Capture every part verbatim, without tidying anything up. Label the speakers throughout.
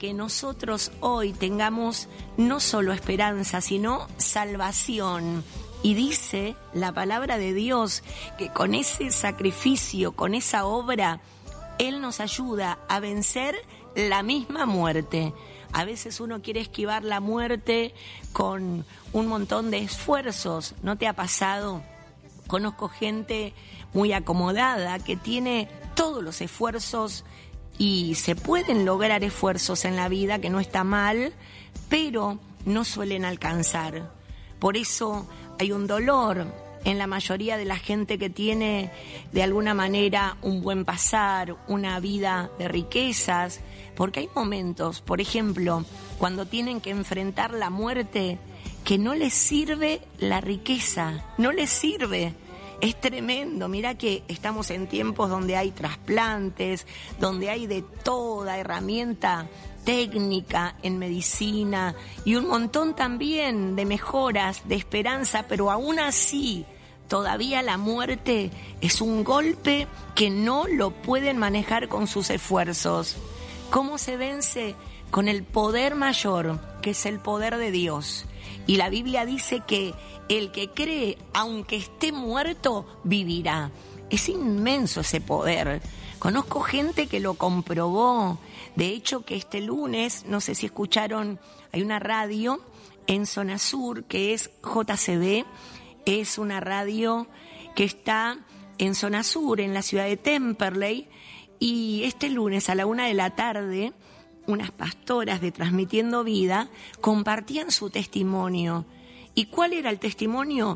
Speaker 1: que nosotros hoy tengamos no solo esperanza, sino salvación. Y dice la palabra de Dios que con ese sacrificio, con esa obra, Él nos ayuda a vencer la misma muerte. A veces uno quiere esquivar la muerte con un montón de esfuerzos. ¿No te ha pasado? Conozco gente muy acomodada que tiene todos los esfuerzos y se pueden lograr esfuerzos en la vida, que no está mal, pero no suelen alcanzar. Por eso hay un dolor en la mayoría de la gente que tiene de alguna manera un buen pasar, una vida de riquezas, porque hay momentos, por ejemplo, cuando tienen que enfrentar la muerte, que no les sirve la riqueza, no les sirve. Es tremendo, mira que estamos en tiempos donde hay trasplantes, donde hay de toda herramienta técnica en medicina y un montón también de mejoras, de esperanza, pero aún así todavía la muerte es un golpe que no lo pueden manejar con sus esfuerzos. ¿Cómo se vence? Con el poder mayor, que es el poder de Dios. Y la Biblia dice que el que cree, aunque esté muerto, vivirá. Es inmenso ese poder. Conozco gente que lo comprobó. De hecho, que este lunes, no sé si escucharon, hay una radio en Zona Sur que es J C B. Es una radio que está en Zona Sur, en la ciudad de Temperley. Y este lunes a la una de la tarde, unas pastoras de Transmitiendo Vida compartían su testimonio. ¿Y cuál era el testimonio?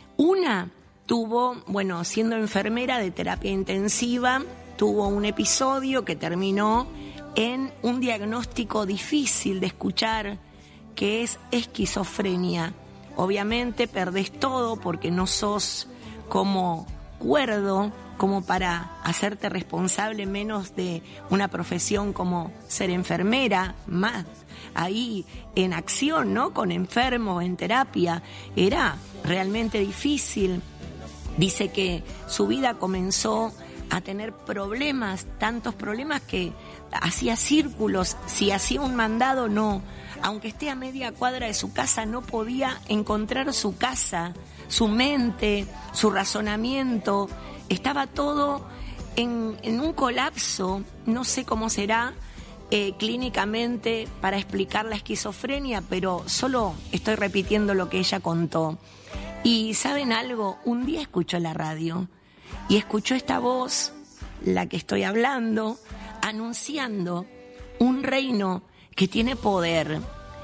Speaker 1: Una tuvo, bueno, siendo enfermera de terapia intensiva, tuvo un episodio que terminó en un diagnóstico difícil de escuchar, que es esquizofrenia. Obviamente perdés todo porque no sos como cuerdo, como para hacerte responsable menos de una profesión como ser enfermera, más ahí en acción, ¿no? Con enfermos, en terapia. Era realmente difícil. Dice que su vida comenzó a tener problemas, tantos problemas que hacía círculos. Si hacía un mandado, no. Aunque esté a media cuadra de su casa, no podía encontrar su casa, su mente, su razonamiento. Estaba todo en, en un colapso. No sé cómo será eh, clínicamente para explicar la esquizofrenia, pero solo estoy repitiendo lo que ella contó. Y ¿saben algo? Un día escuchó la radio y escuchó esta voz, la que estoy hablando, anunciando un reino que tiene poder.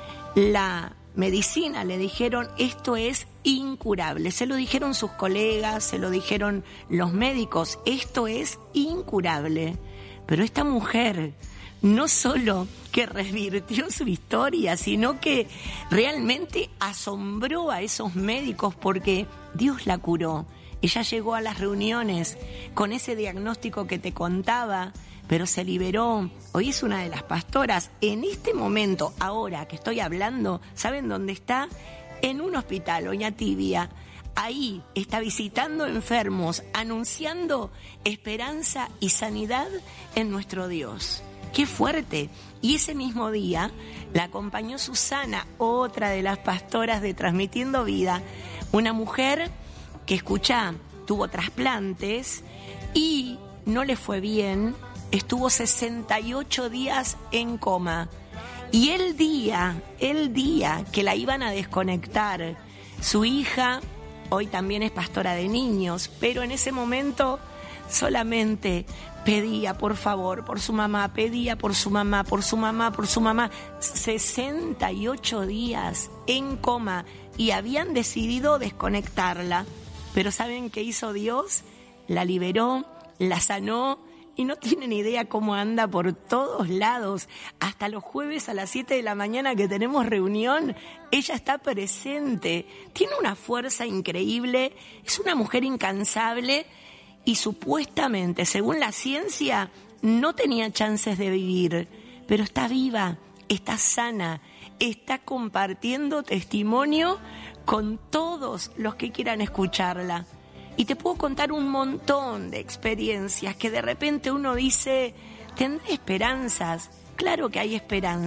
Speaker 1: La medicina le dijeron, esto es incurable. Se lo dijeron sus colegas, se lo dijeron los médicos, esto es incurable. Pero esta mujer no solo que revirtió su historia, sino que realmente asombró a esos médicos porque Dios la curó. Ella llegó a las reuniones con ese diagnóstico que te contaba, pero se liberó. Hoy es una de las pastoras. En este momento, ahora que estoy hablando, ¿saben dónde está? En un hospital, Oñatibia. Ahí está visitando enfermos, anunciando esperanza y sanidad en nuestro Dios. ¡Qué fuerte! Y ese mismo día la acompañó Susana, otra de las pastoras de Transmitiendo Vida, una mujer que, escuchá, tuvo trasplantes y no le fue bien, estuvo sesenta y ocho días en coma. Y el día, el día que la iban a desconectar, su hija, hoy también es pastora de niños, pero en ese momento solamente pedía por favor, por su mamá, pedía por su mamá, por su mamá, por su mamá. sesenta y ocho días en coma y habían decidido desconectarla. Pero ¿saben qué hizo Dios? La liberó, la sanó y no tienen idea cómo anda por todos lados. Hasta los jueves a las siete de la mañana que tenemos reunión, ella está presente. Tiene una fuerza increíble, es una mujer incansable y supuestamente, según la ciencia, no tenía chances de vivir. Pero está viva, está sana, está compartiendo testimonio con todos los que quieran escucharla. Y te puedo contar un montón de experiencias que de repente uno dice, ¿tendré esperanzas? Claro que hay esperanza.